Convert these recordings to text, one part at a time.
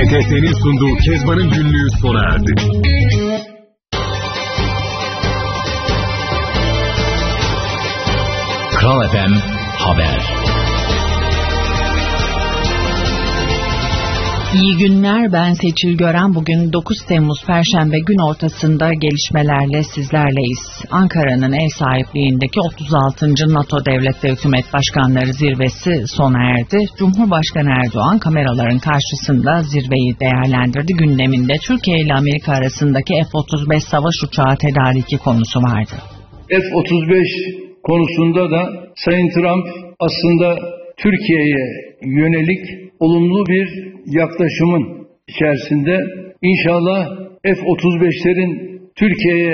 TRT-TRT'nin sunduğu Kezban'ın Günlüğü sona erdi. Kral FM Haber. İyi günler, ben Seçil Gören. Bugün 9 Temmuz Perşembe gün ortasında gelişmelerle sizlerleyiz. Ankara'nın ev sahipliğindeki 36. NATO Devlet ve Hükümet Başkanları Zirvesi sona erdi. Cumhurbaşkanı Erdoğan kameraların karşısında zirveyi değerlendirdi. Gündeminde Türkiye ile Amerika arasındaki F-35 savaş uçağı tedariki konusu vardı. F-35 konusunda da Sayın Trump aslında Türkiye'ye yönelik olumlu bir yaklaşımın içerisinde. İnşallah F-35'lerin Türkiye'ye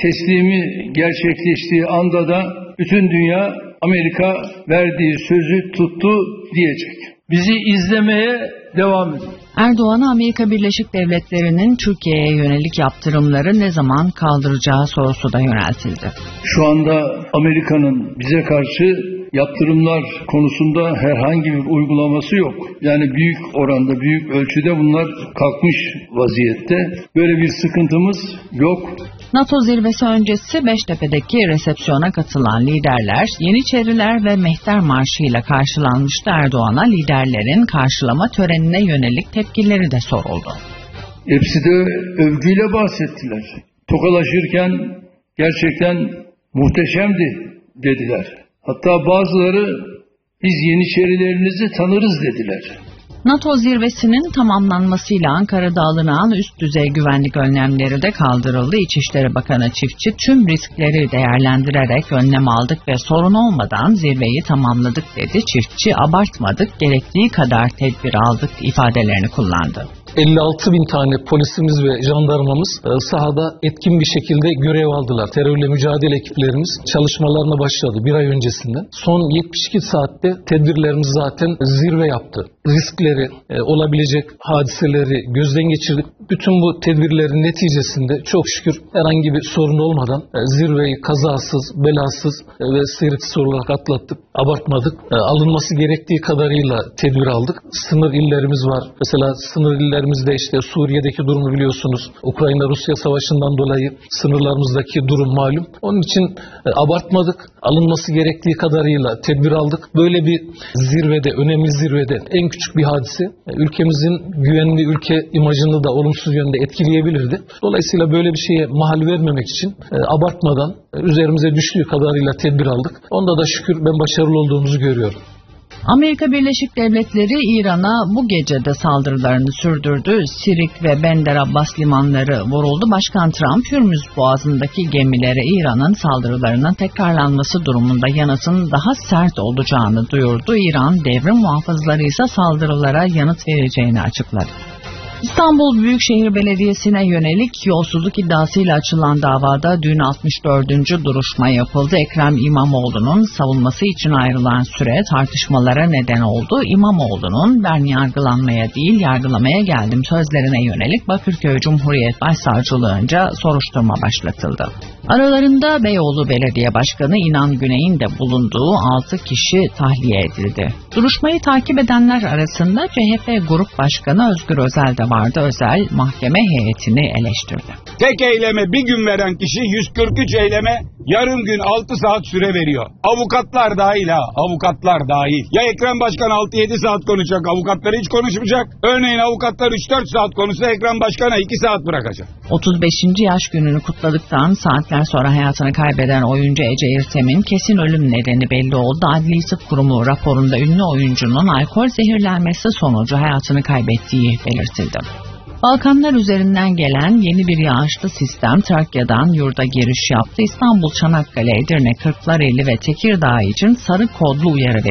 teslimi gerçekleştiği anda da bütün dünya Amerika verdiği sözü tuttu diyecek. Bizi izlemeye devam edin. Erdoğan'a Amerika Birleşik Devletleri'nin Türkiye'ye yönelik yaptırımları ne zaman kaldıracağı sorusu da yöneltildi. Şu anda Amerika'nın bize karşı yaptırımlar konusunda herhangi bir uygulaması yok. Yani büyük oranda, büyük ölçüde bunlar kalkmış vaziyette. Böyle bir sıkıntımız yok. NATO zirvesi öncesi Beştepe'deki resepsiyona katılan liderler Yeniçeriler ve Mehter Marşı ile karşılanmıştı. Erdoğan'a liderlerin karşılama törenine yönelik tepkileri de soruldu. Hepsi de övgüyle bahsettiler. Tokalaşırken gerçekten muhteşemdi dediler. Hatta bazıları biz Yeniçerilerinizi tanırız dediler. NATO zirvesinin tamamlanmasıyla Ankara'da alınan üst düzey güvenlik önlemleri de kaldırıldı. İçişleri Bakanı Çiftçi tüm riskleri değerlendirerek önlem aldık ve sorun olmadan zirveyi tamamladık dedi. Çiftçi abartmadık, gerektiği kadar tedbir aldık ifadelerini kullandı. 56 bin tane polisimiz ve jandarmamız sahada etkin bir şekilde görev aldılar. Terörle mücadele ekiplerimiz çalışmalarına başladı bir ay öncesinden. Son 72 saatte tedbirlerimiz zaten zirve yaptı. Riskleri, olabilecek hadiseleri gözden geçirdik. Bütün bu tedbirlerin neticesinde çok şükür herhangi bir sorun olmadan zirveyi kazasız, belasız ve sıyrıksız olarak atlattık. Abartmadık. Alınması gerektiği kadarıyla tedbir aldık. Sınır illerimiz var. Mesela sınır illerimizde işte Suriye'deki durumu biliyorsunuz. Ukrayna-Rusya savaşından dolayı sınırlarımızdaki durum malum. Onun için abartmadık. Alınması gerektiği kadarıyla tedbir aldık. Böyle bir zirvede, önemli zirvede en küçük bir hadise ülkemizin güvenli ülke imajını da olumsuz yönde etkileyebilirdi. Dolayısıyla böyle bir şeye mahal vermemek için abartmadan üzerimize düştüğü kadarıyla tedbir aldık. Onda da şükür ben başarılı olduğumuzu görüyorum. Amerika Birleşik Devletleri İran'a bu gece de saldırılarını sürdürdü. Sirik ve Bender Abbas limanları vuruldu. Başkan Trump, Hürmüz Boğazı'ndaki gemilere İran'ın saldırılarının tekrarlanması durumunda yanıtın daha sert olacağını duyurdu. İran devrim muhafızları ise saldırılara yanıt vereceğini açıkladı. İstanbul Büyükşehir Belediyesi'ne yönelik yolsuzluk iddiasıyla açılan davada dün 64. duruşma yapıldı. Ekrem İmamoğlu'nun savunması için ayrılan süre tartışmalara neden oldu. İmamoğlu'nun ben yargılanmaya değil yargılamaya geldim sözlerine yönelik Bakırköy Cumhuriyet Başsavcılığınca soruşturma başlatıldı. Aralarında Beyoğlu Belediye Başkanı İnan Güney'in de bulunduğu 6 kişi tahliye edildi. Duruşmayı takip edenler arasında CHP Grup Başkanı Özgür Özel de vardı. Özel mahkeme heyetini eleştirdi. Tek eyleme bir gün veren kişi 143 eyleme yarım gün 6 saat süre veriyor. Avukatlar dahil ha, avukatlar dahil. Ya Ekrem Başkan 6-7 saat konuşacak, avukatları hiç konuşmayacak. Örneğin avukatlar 3-4 saat konuşsa Ekrem Başkan'a 2 saat bırakacak. 35. yaş gününü kutladıktan saatler sonra hayatını kaybeden oyuncu Ece İrtem'in kesin ölüm nedeni belli oldu. Adli Tıp Kurumu raporunda ünlü oyuncunun alkol zehirlenmesi sonucu hayatını kaybettiği belirtildi. Balkanlar üzerinden gelen yeni bir yağışlı sistem Trakya'dan yurda giriş yaptı. İstanbul, Çanakkale, Edirne, Kırklareli ve Tekirdağ için sarı kodlu uyarı